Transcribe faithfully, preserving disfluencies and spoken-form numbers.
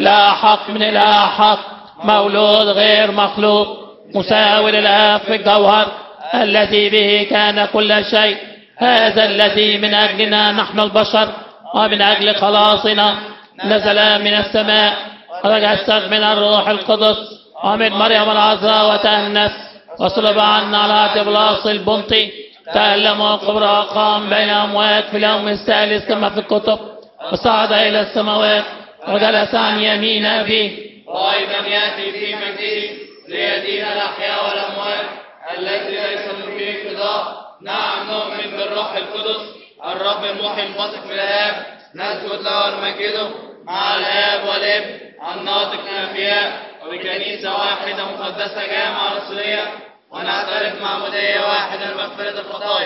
إله حق من إله حق، مولود غير مخلوق، مساوي للآب في الجوهر، الذي به كان كل شيء، هذا الذي من أجلنا نحن البشر ومن أجل خلاصنا نزل من السماء وتجسد من الروح القدس ومن مريم العذراء وتأنس وصلب عنا على طبلاس البنطي، تألم وقبر وقام بين أموات في اليوم الثالث كما في الكتب، وصعد إلى السماوات وجلس عن يمين أبيه، وأيضا يأتي في مجده ليدين الأحياء والأموات، الذي ليس له فيه انقضاء. نعم نؤمن بالروح القدس الرب المحيي المنطق في الآب، نسجد له ونمجده مع الآب والابن الناطق الأنبياء، وبكنيسة واحدة مقدسة جامعة رسولية، ونعترف معمودية واحدة لمغفرة الخطايا.